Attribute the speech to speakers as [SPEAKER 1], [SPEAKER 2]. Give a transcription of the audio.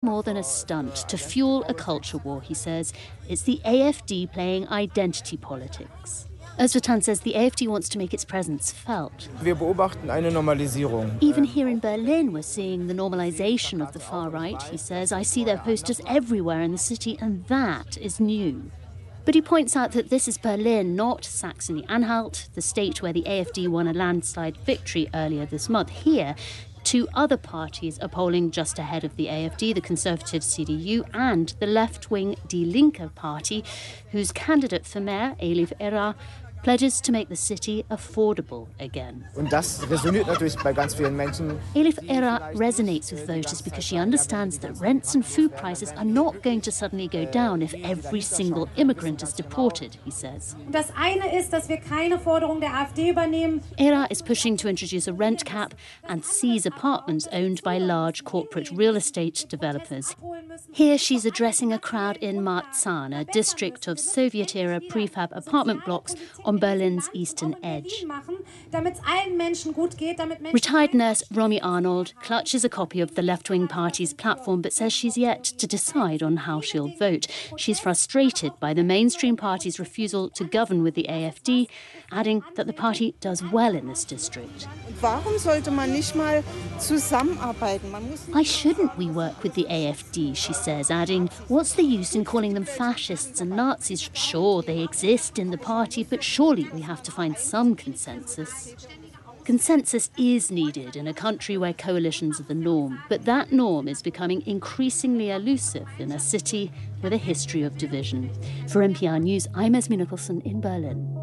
[SPEAKER 1] More than a stunt to fuel a culture war, he says. It's the AfD playing identity politics. Özvatan says the AfD wants to make its presence felt.
[SPEAKER 2] Wir beobachten eine Normalisierung.
[SPEAKER 1] Even here in Berlin, we're seeing the normalization of the far right, he says. I see their posters everywhere in the city, and that is new. But he points out that this is Berlin, not Saxony-Anhalt, the state where the AfD won a landslide victory earlier this month. Here, two other parties are polling just ahead of the AfD, the conservative CDU, and the left-wing Die Linke party, whose candidate for mayor, Elif Era, pledges to make the city affordable again.
[SPEAKER 2] Und das resoniert natürlich bei ganz vielen Menschen.
[SPEAKER 1] Elif Era resonates with voters because she understands that rents and food prices are not going to suddenly go down if every single immigrant is deported, he says.
[SPEAKER 3] Das eine ist, dass wir keine Forderung der AfD übernehmen.
[SPEAKER 1] Era is pushing to introduce a rent cap and seize apartments owned by large corporate real estate developers. Here she's addressing a crowd in Marzahn, a district of Soviet-era prefab apartment blocks on Berlin's eastern edge. Retired nurse Romy Arnold clutches a copy of the left-wing party's platform but says she's yet to decide on how she'll vote. She's frustrated by the mainstream party's refusal to govern with the AfD, adding that the party does well in this district.
[SPEAKER 4] Warum sollte man nicht mal zusammenarbeiten?
[SPEAKER 1] Why shouldn't we work with the AfD, she says, adding, what's the use in calling them fascists and Nazis? Sure, they exist in the party, but surely we have to find some consensus. Consensus is needed in a country where coalitions are the norm, but that norm is becoming increasingly elusive in a city with a history of division. For NPR News, I'm Esme Nicholson in Berlin.